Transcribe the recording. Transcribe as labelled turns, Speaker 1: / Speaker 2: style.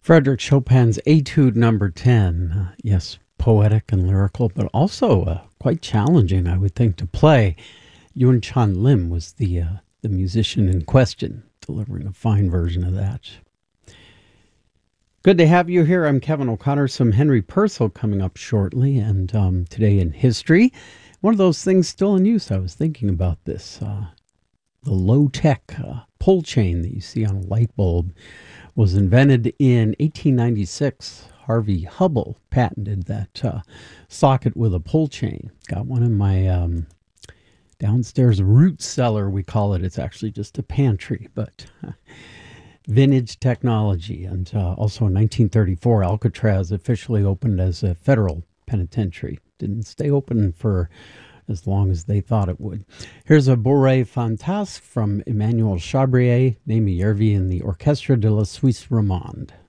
Speaker 1: Frederick Chopin's Etude Number 10. Yes, poetic and lyrical, but also quite challenging, I would think, to play. Yun Chan Lim was the musician in question, delivering a fine version of that. Good to have you here. I'm Kevin O'Connor. Some Henry Purcell coming up shortly, and today in history. One of those things still in use. I was thinking about this. The low-tech pull chain that you see on a light bulb was invented in 1896. Harvey Hubble patented that socket with a pull chain. Got one in my downstairs root cellar, we call it. It's actually just a pantry, but vintage technology. And also in 1934, Alcatraz officially opened as a federal penitentiary. Didn't stay open for as long as they thought it would. Here's a Bourrée Fantasque from Emmanuel Chabrier, Mamie Yervi, and the Orchestre de la Suisse Romande.